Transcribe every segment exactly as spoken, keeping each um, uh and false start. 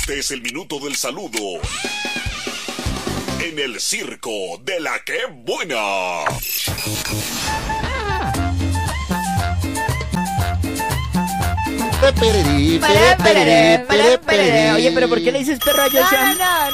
Este es el minuto del saludo en el circo de la que buena. Oye, pero ¿por qué le dices perro a Joshua? No, no,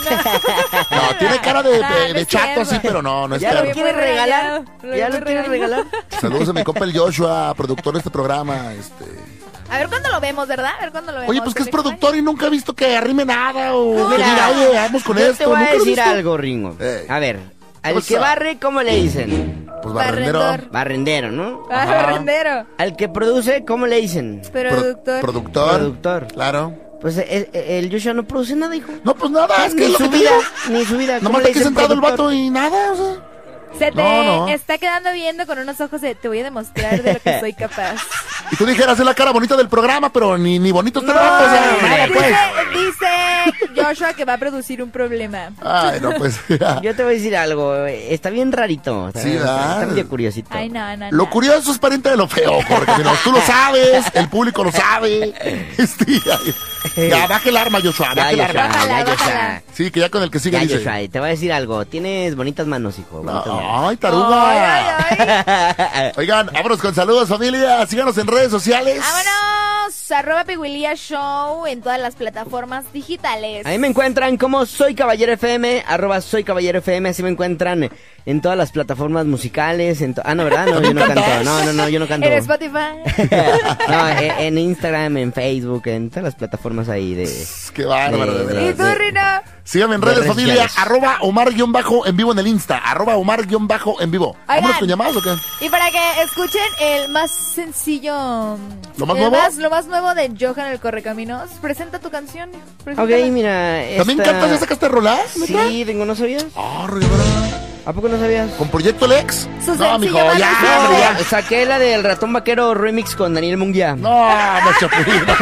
no. No, tiene cara de, No, de, no de es chato cierto. así, pero no, no es ¿Ya perro. lo quiere regalar? Lo ¿Ya voy lo quiere regalar. regalar? Saludos a mi compa el Joshua, productor de este programa. Este. A ver cuándo lo vemos, ¿verdad? A ver cuándo lo vemos. Oye, pues que es ¿Te productor y nunca he visto que arrime nada o No, que mira, diga, oye, vamos con Yo esto. te voy a Nunca lo he decir visto. algo, Ringo. Ey. A ver, al pasó? que barre, ¿cómo le dicen? Pues barrendero. Barrendor. Barrendero, ¿no? Ah, Ajá. barrendero. Al que produce, ¿cómo le dicen? Pro- Productor. productor. Productor. Claro. Pues el, el Joshua no produce nada, hijo. No, pues nada, es que ni es lo su que te vida, digo. ni su vida. ¿Cómo Nomás le está aquí dicen sentado el productor? vato y nada, o sea. Se te No, no. está quedando viendo con unos ojos de te voy a demostrar de lo que soy capaz. Y tú dijeras, es la cara bonita del programa, pero ni, ni bonito está el No, vato, o sea, hombre. nada, pues. Dice, dice Joshua que va a producir un problema. Ay, no, pues. ya. Yo te voy a decir algo, está bien rarito. Está, Sí, ¿verdad? está medio curiosito. Ay, no, no, Lo no. curioso es pariente de lo feo, Correcaminos. Tú lo sabes, el público lo sabe. Este, ya, ya, baja el arma, Joshua, Ya, baja el Joshua, arma. Bájala, ya, Joshua. bájala. Sí, que ya con el que sigue Ya, dice. Joshua, te voy a decir algo. Tienes bonitas manos, hijo. bonitas manos. Ay, taruga. Ay, ay, ay. Oigan, vámonos con saludos, familia. Síganos en redes sociales. Vámonos, arroba Piguilía Show en todas las plataformas digitales. Ahí me encuentran como Soy Caballero F M, arroba Soy Caballero F M, así me encuentran en todas las plataformas musicales. En to- ah, no, ¿verdad? No, yo no canto. No, no, no, yo no canto. En Spotify. No, en, en Instagram, en Facebook, en todas las plataformas ahí de... Qué bárbaro, de de- verdad. ¿Y tú, Rino? Síganme en De redes, redes familia. sociales. Arroba Omar-en vivo en el Insta. Arroba Omar-en vivo. Oigan. ¿Vámonos con llamadas o qué? Y para que escuchen el más sencillo. ¿Lo más el nuevo? Más, lo más nuevo de Johan el Correcaminos. Presenta tu canción. Ok, preséntala. mira, ¿También esta- cantas? ¿Ya sacaste rolas? Sí, Ringo, ¿no sabías? Ah, Rivera. ¿A poco no sabías? ¿Con Proyecto Lex? Su No, sencillo mijo, más ya, reciente. hombre, ya. No, saqué la del Ratón Vaquero remix con Daniel Munguía. No, no, Chapulín. no.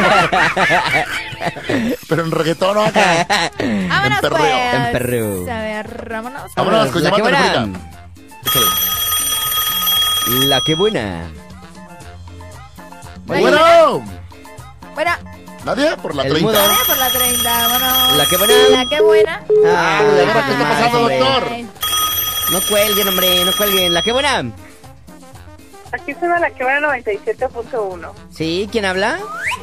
Pero en reggaetón, no, acá. Vámonos, En perreo, pues. en perreo. A ver, vámonos. Vámonos con La que llamada buena. telefónica. Échale. La que buena. Ahí. Bueno, Bueno, nadie por la El treinta. mudo. dale por la treinta, vámonos. La que buena. La que buena. Ah, ¿qué hijo está de madre, pasando, hombre. doctor? Ay, No cuelguen, hombre, no cuelguen. La que buena. Aquí suena la que va a noventa y siete punto uno. ¿Sí? ¿Quién habla?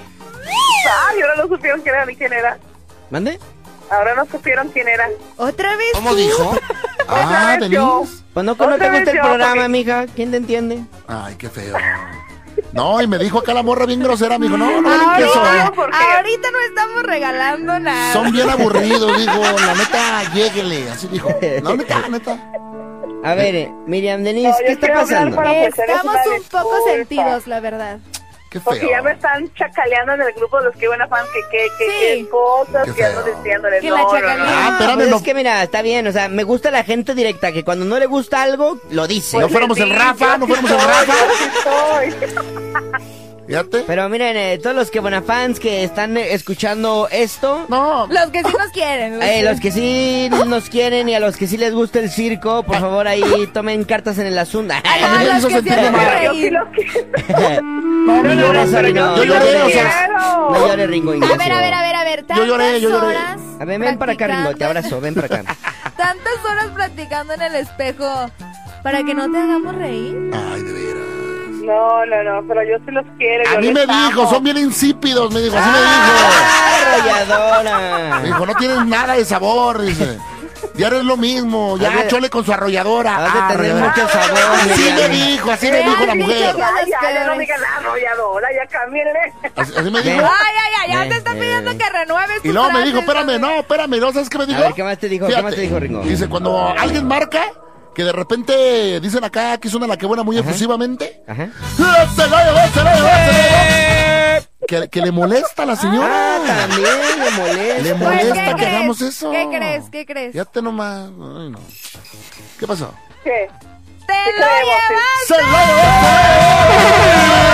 Ay, ahora no supieron quién era ni quién era. ¿Mande? Ahora no supieron quién era. ¿Otra vez ¿Cómo tú? dijo? Ah, vez yo. Denise. Pues no, no Otra te vez gusta el yo, programa, porque- mija. ¿Quién te entiende? Ay, qué feo. No, y me dijo acá la morra bien grosera, me dijo, no, no valen queso. Ahorita, ¿por qué? ahorita no estamos regalando nada. Son bien aburridos, dijo, la neta, lléguele, así dijo. No, neta, neta. A ver, eh, Miriam Denise, No, yo ¿qué está quiero hablar pasando? para- pues, eres Estamos una un poco disculpa. sentidos, la verdad. Qué Porque ya me feo. están chacaleando en el grupo de los que buena fan que que que, Sí. que cosas Qué que ando feo. diciéndole. Que no, la no, no, chacalean. Ah, no. espérame, Pues no, es que mira, está bien, o sea, me gusta la gente directa, que cuando no le gusta algo, lo dice. No fuéramos el Sí, Rafa, yo no sí fuéramos el soy, Rafa. yo sí soy. Fíjate. Pero miren, eh, todos los que buena fans que están eh, escuchando esto, No, Los que sí nos quieren. eh, los que sí nos quieren y a los que sí les gusta el circo, por favor ahí tomen cartas en el asunto. Ay, a mí me los hizo que sí sentir hacen mal. Yo sí reír. los quiero. no, No no, llores, no, Ari, no, yo no lloré, o llores. sea, No llores, Ringo A Ignacio. ver, a ver, a ver, a ver. Tantas lloré, yo lloré. horas. A ver, ven para acá, Ringo, te practicando- abrazo, ven para acá. Tantas horas practicando en el espejo para que no te hagamos reír. Ay, de veras. No, no, no, pero yo sí los quiero. A yo mí les me amo. dijo, son bien insípidos, me dijo, así me ¡Ah, dijo. arrolladora! Me dijo, no tienen nada de sabor, dice. Diario es lo mismo, Has ya de- chole con su arrolladora. Has de Ah, tener arrolladora. mucho sabor, Así Miriam. me dijo, así me dijo la Ay, mujer. dicho, Ya, ya, ya no peores. digan la arrolladora, ya cámbienle. Así, así me Ven. dijo. Ay, ay, ay, ya Eh, te está pidiendo eh. que renueves Y tus luego me frases, dijo, espérame, hombre. no, espérame, ¿no? ¿Sabes qué me dijo? A ver, ¿qué más te dijo? ¿Qué más te dijo, Ringo? Dice, cuando alguien marca, que de repente dicen acá que suena la que buena muy efusivamente. Ajá. ¡Se lo llevó, se lo llevó, se lo llevó! Que, que le molesta a la Ah, señora. también le molesta. Le Pues, molesta ¿qué que crees? hagamos eso. ¿Qué crees? ¿Qué crees? Fíjate nomás. Ay, no. ¿Qué pasó? ¿Qué? ¡Te ¿Qué lo creemos? llevas! ¡Se lo llevó!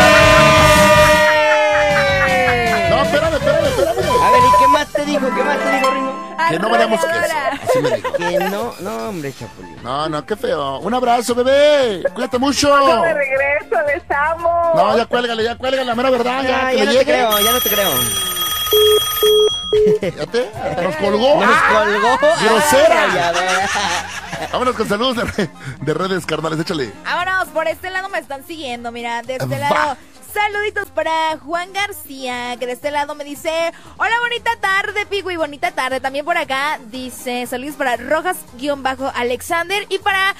No, espérame, espérame, espérame. A ver, ¿y qué más te dijo? ¿Qué más te dijo, Ringo? Que no valemos queso. Arrolladora. Así me dijo. Que no, no, hombre, Chapulín. No, no, qué feo. Un abrazo, bebé. Cuídate mucho. Yo de regreso, les amo. No, ya cuélgale, ya cuélgale, la mera verdad. Ya, Ya, que ya le no te llegue. creo, ya no te creo. Fíjate, hasta nos colgó. Nos colgó. Grosera. Ay, a ver. Vámonos con saludos de, re- de redes, carnales, échale. Vámonos, por este lado me están siguiendo, mira, de este Va. lado. Saluditos para Juan García, que de este lado me dice, hola, bonita tarde, Pigui, bonita tarde. También por acá dice, saludos para Rojas-Alexander y para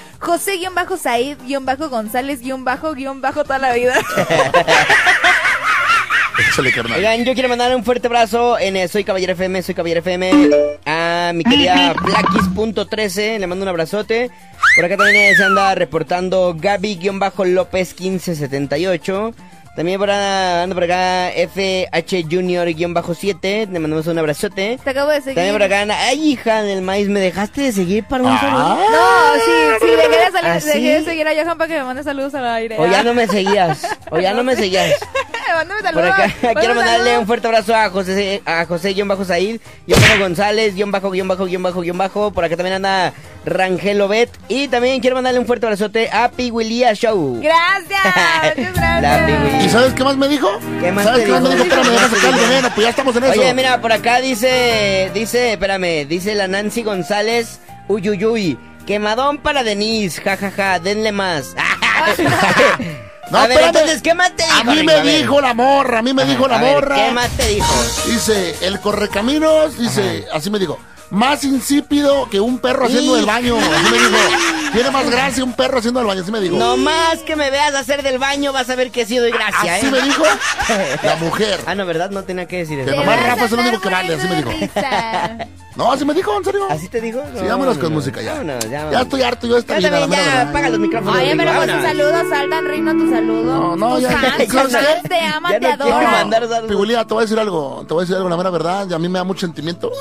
José-Said-González-Bajo, toda la vida. Échale, carnal. Oigan, yo quiero mandar un fuerte abrazo en eh, Soy Caballero F M, Soy Caballero F M a mi querida Blackis punto trece, le mando un abrazote. Por acá también eh, se anda reportando Gaby-López quince setenta y ocho. También por acá, anda por acá F H Junior-siete, le mandamos un abrazote. Te acabo de seguir. También por acá anda, ay hija del maíz, ¿me dejaste de seguir para un saludo? Ah, No, sí, sí, dejé de, salir- ¿Ah, sí? dejé de seguir a Johan para que me mande saludos al aire. O ya no me seguías, o ya no me seguías. Mándame Por saludos. acá mándame quiero mandarle saludos. un fuerte abrazo a José, a José guión bajo Said, guión bajo González, guión bajo, guión bajo, guión bajo, guión bajo. Por acá también anda Rangel Obet. Y también quiero mandarle un fuerte abrazote a Piguilía Show. Gracias, muchas La gracias. Pigui. ¿y sabes qué más me dijo? ¿Qué más ¿Sabes te qué más me dijo? dijo? Espérame, déjame sacar el veneno, pues ya estamos en eso. Oye, mira, por acá dice, dice, espérame, dice la Nancy González, uy, uy, uy, quemadón para Denise, jajaja, ja, ja, denle más. No, a ver, espérame. entonces, ¿qué más te dijo? A mí Ringo? me A ver. dijo la morra, a mí me dijo la A ver, morra. ¿qué más te dijo? Dice, el correcaminos, dice, así me dijo, más insípido que un perro haciendo Y- el baño. Así me dijo, tiene más gracia un perro haciendo el baño, así me dijo. No más que me veas hacer del baño, vas a ver que sí doy gracia, Así ¿eh? me dijo la mujer. Ah, no, ¿verdad? No tenía que decir Que eso. Te nomás vas a Rafa es el estar único que vale, así me dijo. muriendo de risa. No, así me dijo, en serio. ¿Así te dijo? Sí, vámonos con música ya. Vámonos, ya, Ya vámonos. estoy harto yo de esta Ya vida, la también, mera ya, verdad. apaga los micrófonos. Oye, Ringo, pero pues tus vámonos. saludos, Saldan, Rino, tu saludo. No, no, Tus ya- fans, ¿sabes tus fans qué? te aman, Ya te no quiero adoran. mandar saludos. Pigulía, te voy a decir algo, te voy a decir algo, la mera verdad, y a mí me da mucho sentimiento.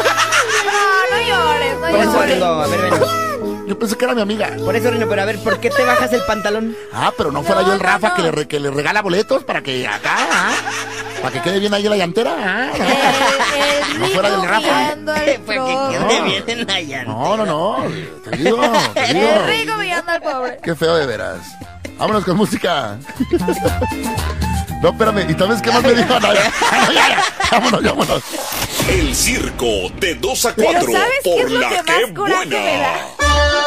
No, no llores, no Por eso, llores. Ringo, a ver, ven. Yo pensé que era mi amiga. Por eso, Rino, pero a ver, ¿por qué te bajas el pantalón? Ah, pero no fuera No, yo el no, Rafa no. Que, le re- que le regala boletos para que acá, ah, para que quede bien ahí la llantera. ah. El, el No fuera del Rico Rafa. guiando el Fue que pro- quede No. bien en la llanta. No, no, no, te digo, te digo. El Rico guiando al pobre. Qué feo de veras. Vámonos con música. No, espérame, ¿y sabes qué más me dijo? No, ya, ya, ya, vámonos, vámonos. El circo de dos a Pero cuatro ¿sabes qué es por lo la que que más coraje me da? buena.